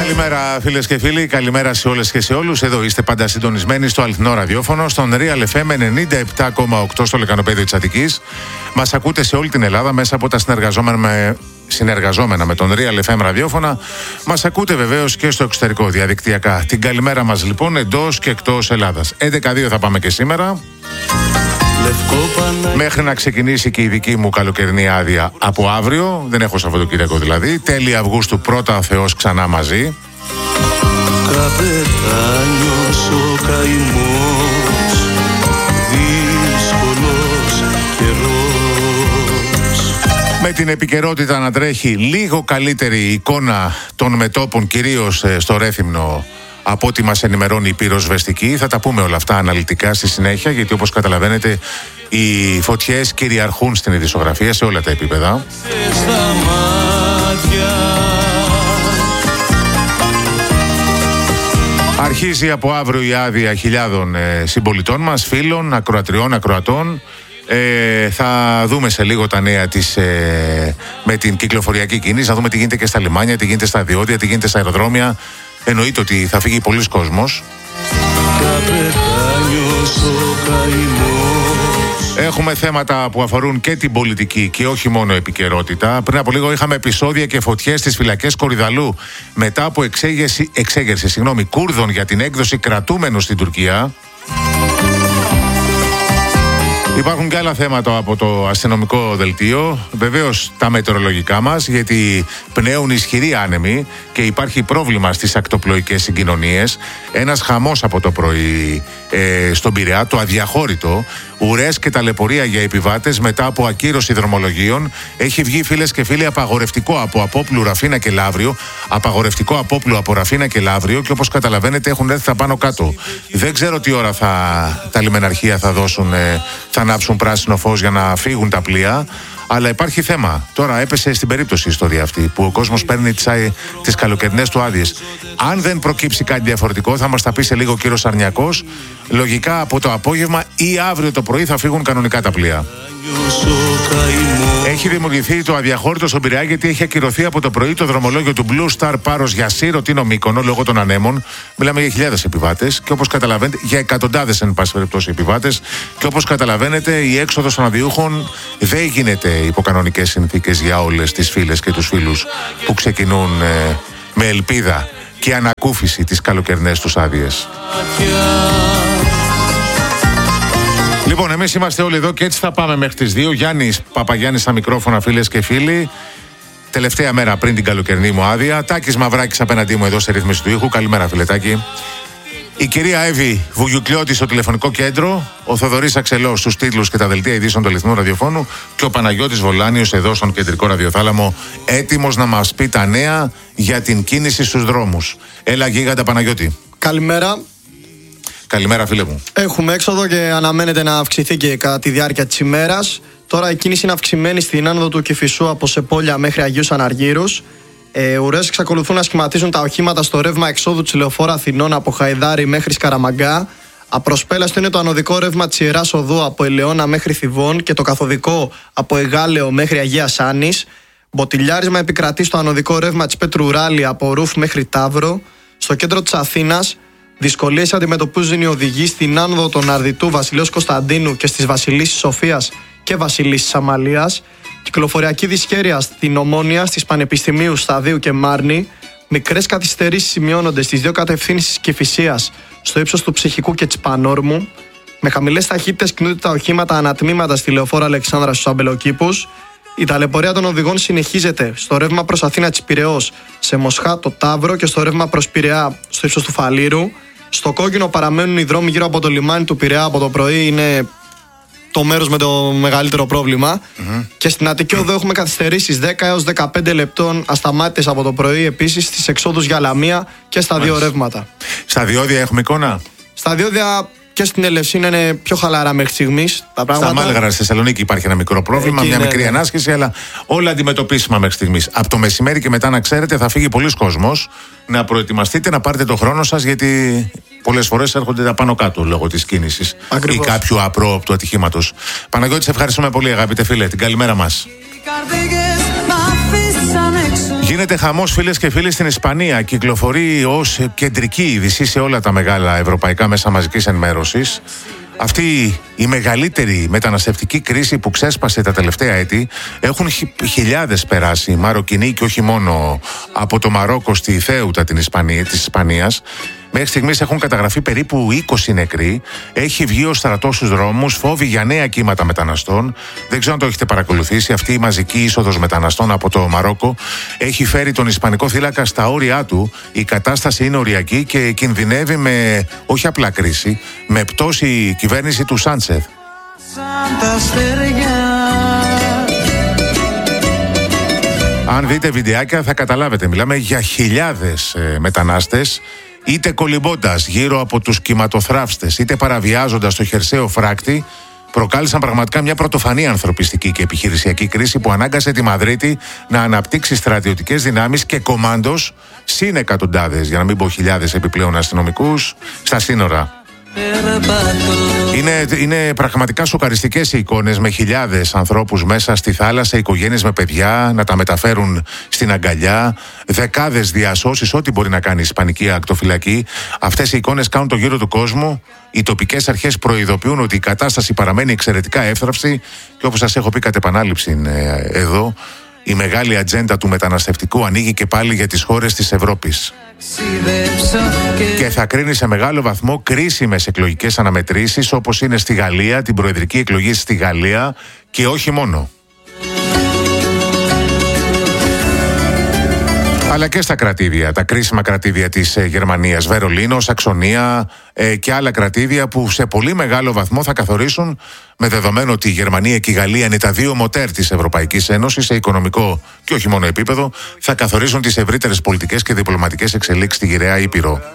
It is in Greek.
Καλημέρα φίλες και φίλοι, καλημέρα σε όλες και σε όλους. Εδώ είστε πάντα συντονισμένοι στο αληθινό ραδιόφωνο, στον Real FM 97,8 στο Λεκανοπέδιο της Αττικής. Μας ακούτε σε όλη την Ελλάδα μέσα από τα συνεργαζόμενα με τον Real FM ραδιόφωνα. Μας ακούτε βεβαίως και στο εξωτερικό διαδικτυακά. Την καλημέρα μας λοιπόν εντός και εκτός Ελλάδας. 11-2 θα πάμε και σήμερα. Μέχρι να ξεκινήσει και η δική μου καλοκαιρινή άδεια από αύριο, δεν έχω Σαββατοκύριακο δηλαδή, τέλη Αυγούστου πρώτα ο Θεός ξανά μαζί. Καπετάνιος ο καημός, δύσκολος καιρός. Με την επικαιρότητα να τρέχει λίγο καλύτερη εικόνα των μετώπων, κυρίως στο Ρέθυμνο, από ό,τι μας ενημερώνει η πυροσβεστική. Θα τα πούμε όλα αυτά αναλυτικά στη συνέχεια, γιατί όπως καταλαβαίνετε οι φωτιές κυριαρχούν στην ειδησιογραφία σε όλα τα επίπεδα. Αρχίζει από αύριο η άδεια χιλιάδων συμπολιτών μας, φίλων, ακροατριών, ακροατών. Θα δούμε σε λίγο τα νέα της με την κυκλοφοριακή κίνηση, να δούμε τι γίνεται και στα λιμάνια, τι γίνεται στα διόδια, τι γίνεται στα αεροδρόμια. Εννοείται ότι θα φύγει πολλής κόσμος. Έχουμε θέματα που αφορούν και την πολιτική και όχι μόνο επικαιρότητα. Πριν από λίγο είχαμε επεισόδια και φωτιές στις φυλακές Κορυδαλού μετά από εξέγερση Κούρδων για την έκδοση κρατούμενων στην Τουρκία. Υπάρχουν και άλλα θέματα από το αστυνομικό δελτίο. Βεβαίως τα μετεωρολογικά μας, γιατί πνέουν ισχυροί άνεμοι και υπάρχει πρόβλημα στις ακτοπλοϊκές συγκοινωνίες. Ένας χαμός από το πρωί στον Πειραιά, το αδιαχώρητο. Ουρές και ταλαιπωρία για επιβάτες μετά από ακύρωση δρομολογίων. Έχει βγει, φίλες και φίλοι, απαγορευτικό από Απόπλου, Ραφίνα και Λαύριο. Απαγορευτικό Απόπλου από Ραφίνα και Λαύριο, και όπως καταλαβαίνετε έχουν έρθει τα πάνω κάτω. Δεν ξέρω τι ώρα τα λιμεναρχεία θα δώσουν, θα ανάψουν πράσινο φως για να φύγουν τα πλοία. Αλλά υπάρχει θέμα. Τώρα έπεσε στην περίπτωση η ιστορία αυτή που ο κόσμος παίρνει τις καλοκαιρινές του άδειες. Αν δεν προκύψει κάτι διαφορετικό, θα μας τα πει σε λίγο ο κύριος Αρνιακός. Λογικά από το απόγευμα ή αύριο το πρωί θα φύγουν κανονικά τα πλοία. Έχει δημιουργηθεί το αδιαχώρητο στον Πειραιά, γιατί έχει ακυρωθεί από το πρωί το δρομολόγιο του Blue Star Πάρος για Σύρο Τίνο Μύκονο λόγω των ανέμων. Μιλάμε για χιλιάδες επιβάτες και όπως καταλαβαίνετε, για εκατοντάδες εν πάση περιπτώσει επιβάτες. Και όπως καταλαβαίνετε, η έξοδος των αδειούχων δεν γίνεται υπό κανονικές συνθήκες για όλες τις φίλες και τους φίλους που ξεκινούν με ελπίδα και ανακούφιση τις καλοκαιρινές τους άδειες. Λοιπόν, εμείς είμαστε όλοι εδώ και έτσι θα πάμε μέχρι τις 2. Γιάννης Παπαγιάννης στα μικρόφωνα, φίλες και φίλοι. Τελευταία μέρα πριν την καλοκαιρινή μου άδεια. Τάκης Μαυράκης απέναντί μου εδώ σε ρύθμιση του ήχου. Καλημέρα, φιλετάκι. Η κυρία Εύη Βουγιουκλιώτη στο τηλεφωνικό κέντρο. Ο Θοδωρής Αξελός στους τίτλους και τα δελτία ειδήσεων του αληθινού ραδιοφώνου. Και ο Παναγιώτης Βολάνιος εδώ στον κεντρικό ραδιοθάλαμο, έτοιμος να μας πει τα νέα για την κίνηση στους δρόμους. Έλα, γίγαντα Παναγιώτη. Καλημέρα. Καλημέρα, φίλε μου. Έχουμε έξοδο και αναμένεται να αυξηθεί και κατά τη διάρκεια της ημέρας. Τώρα η κίνηση είναι αυξημένη στην άνοδο του Κηφισού από Σεπόλια μέχρι Αγίους Αναργύρους. Ουρές εξακολουθούν να σχηματίζουν τα οχήματα στο ρεύμα εξόδου της Λεωφόρου Αθηνών από Χαϊδάρη μέχρι Σκαραμαγκά. Απροσπέλαστο είναι το ανωδικό ρεύμα της Ιεράς Οδού από Ελαιώνα μέχρι Θηβών και το καθοδικό από Εγάλεο μέχρι Αγία Σάνης. Μποτιλιάρισμα επικρατεί στο ανωδικό ρεύμα της Πέτρου Ράλη από Ρούφ μέχρι Ταύρο. Στο κέντρο της Αθήνας, δυσκολίες αντιμετωπίζουν οι οδηγοί στην άνοδο των Αρδιτού Βασιλέως Κωνσταντίνου και στις Βασιλίσσης Σοφίας και Βασιλίσσης Αμαλίας. Κυκλοφοριακή δυσχέρεια στην Ομόνια, στις Πανεπιστημίου Σταδίου και Μάρνη. Μικρές καθυστερήσεις σημειώνονται στις δύο κατευθύνσεις της Κηφισίας, στο ύψος του Ψυχικού και της Πανόρμου. Με χαμηλές ταχύτητες κινούνται τα οχήματα ανατμήματα στη Λεωφόρο Αλεξάνδρα στους Αμπελοκήπους. Η ταλαιπωρία των οδηγών συνεχίζεται στο ρεύμα προς Αθήνα της Πειραιώς, σε Μοσχά, το Ταύρο και στο ρεύμα προς Πειραιά, στο ύψος του Φαλήρου. Στο κόκκινο παραμένουν οι δρόμοι γύρω από το λιμάνι του Πειραιά από το πρωί, είναι το μέρος με το μεγαλύτερο πρόβλημα. Και στην Αττική Οδό έχουμε καθυστερήσεις 10 έως 15 λεπτών ασταμάτητες από το πρωί, επίσης στις εξόδους για Λαμία και στα δύο ρεύματα. Στα διόδια έχουμε εικόνα. Στα διόδια και στην Ελευσίνα είναι πιο χαλαρά μέχρι στιγμής τα πράγματα. Στα Μάλγαρα στη Θεσσαλονίκη υπάρχει ένα μικρό πρόβλημα, μια μικρή ανάσχεση, αλλά όλα αντιμετωπίσιμα μέχρι στιγμής. Από το μεσημέρι και μετά, να ξέρετε, θα φύγει πολλής κόσμος. Να προετοιμαστείτε, να πάρετε το χρόνο σας, γιατί πολλές φορές έρχονται τα πάνω κάτω λόγω της κίνησης ή κάποιου απρόοπτου ατυχήματος. Παναγιώτη, σε ευχαριστούμε πολύ, αγαπητέ φίλε. Την καλημέρα μας. Γίνεται χαμός, φίλες και φίλοι, στην Ισπανία. Κυκλοφορεί ως κεντρική είδηση σε όλα τα μεγάλα ευρωπαϊκά μέσα μαζικής ενημέρωσης. Αυτή η μεγαλύτερη μεταναστευτική κρίση που ξέσπασε τα τελευταία έτη. Έχουν χιλιάδες περάσει Μαροκινοί και όχι μόνο από το Μαρόκο στη Θέουτα της Ισπανίας. Μέχρι στιγμής έχουν καταγραφεί περίπου 20 νεκροί. Έχει βγει ο στρατός στους δρόμους, φόβοι για νέα κύματα μεταναστών. Δεν ξέρω αν το έχετε παρακολουθήσει. Αυτή η μαζική είσοδος μεταναστών από το Μαρόκο έχει φέρει τον Ισπανικό θύλακα στα όρια του. Η κατάσταση είναι οριακή και κινδυνεύει με όχι απλά κρίση, με πτώση η κυβέρνηση του Σάντσεθ. Αν δείτε βιντεάκια θα καταλάβετε. Μιλάμε για χιλιάδες μετανάστες, είτε κολυμπώντας γύρω από τους κυματοθράυστες, είτε παραβιάζοντας το χερσαίο φράκτη, προκάλεσαν πραγματικά μια πρωτοφανή ανθρωπιστική και επιχειρησιακή κρίση που ανάγκασε τη Μαδρίτη να αναπτύξει στρατιωτικές δυνάμεις και κομάντος, συν εκατοντάδες, για να μην πω χιλιάδες επιπλέον αστυνομικούς, στα σύνορα. Είναι πραγματικά σοκαριστικές οι εικόνες με χιλιάδες ανθρώπους μέσα στη θάλασσα, οικογένειες με παιδιά να τα μεταφέρουν στην αγκαλιά, δεκάδες διασώσεις, ό,τι μπορεί να κάνει η Ισπανική ακτοφυλακή. Αυτές οι εικόνες κάνουν το γύρο του κόσμου. Οι τοπικές αρχές προειδοποιούν ότι η κατάσταση παραμένει εξαιρετικά εύθραυστη και όπως σας έχω πει κατ' επανάληψη εδώ, η μεγάλη ατζέντα του μεταναστευτικού ανοίγει και πάλι για τις χώρες της Ευρώπης. Και θα κρίνει σε μεγάλο βαθμό κρίσιμες εκλογικές αναμετρήσεις όπως είναι στη Γαλλία, την προεδρική εκλογή στη Γαλλία και όχι μόνο. Αλλά και στα κρατήδια, τα κρίσιμα κρατήδια της Γερμανίας, Βερολίνο, Σαξονία και άλλα κρατήδια που σε πολύ μεγάλο βαθμό θα καθορίσουν, με δεδομένο ότι η Γερμανία και η Γαλλία είναι τα δύο μοτέρ της Ευρωπαϊκής Ένωσης σε οικονομικό και όχι μόνο επίπεδο, θα καθορίσουν τις ευρύτερες πολιτικές και διπλωματικές εξελίξεις στη γυραιά Ήπειρο.